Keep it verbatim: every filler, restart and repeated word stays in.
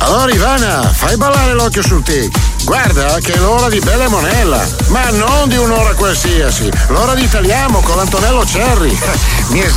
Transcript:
Allora Ivana, fai ballare l'occhio sul tic. Guarda che è l'ora di Bella e Monella, ma non di un'ora qualsiasi, l'ora di Italiamo con l'Antonello Cerri. Mi